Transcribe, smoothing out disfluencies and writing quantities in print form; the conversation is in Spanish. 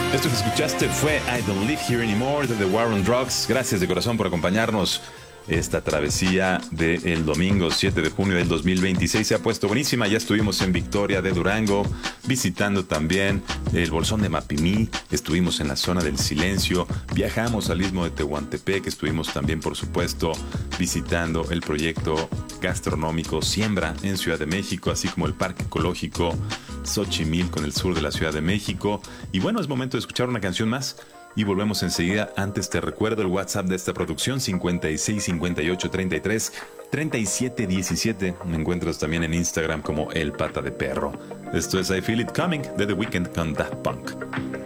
Esto que escuchaste fue I Don't Live Here Anymore de The War on Drugs. Gracias de corazón por acompañarnos. Esta travesía del domingo 7 de junio del 2026 se ha puesto buenísima. Ya estuvimos en Victoria de Durango, visitando también el Bolsón de Mapimí. Estuvimos en la zona del Silencio. Viajamos al Istmo de Tehuantepec. Estuvimos también, por supuesto, visitando el proyecto gastronómico Siembra en Ciudad de México, así como el Parque Ecológico Xochimilco en el sur de la Ciudad de México. Y bueno, es momento de escuchar una canción más. Y volvemos enseguida. Antes te recuerdo el WhatsApp de esta producción: 56 58 33 37 17. Me encuentras también en Instagram como El Pata de Perro. Esto es I Feel It Coming de The Weeknd con Daft Punk.